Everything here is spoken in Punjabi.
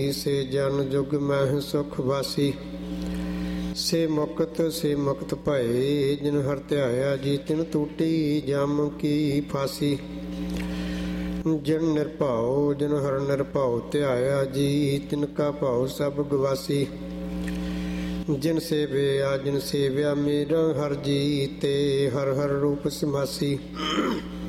ਸੇ ਜਨ ਜੁਗ ਮਹਿ ਸੁਖ ਵਾਸੀ। ਸੇ ਮੁਕਤ ਭਏ ਜਿਨ ਹਰਿ ਧਿਆਇਆ ਜੀ ਤਿਨ ਟੂਟੀ ਜਮ ਕੀ ਫਾਸੀ। ਜਿਨ ਨਿਰਭਉ ਜਿਨ ਹਰਿ ਨਿਰਭਉ ਧਿਆਇਆ ਜੀ ਤਿਨ ਕਾ ਭਉ ਸਭ ਗਵਾਸੀ। ਜਿਨ ਸੇਵਿਆ ਮੇਰਾ ਹਰਿ ਜੀ ਤੇ ਹਰਿ ਹਰਿ ਰੂਪ ਸਮਾਸੀ।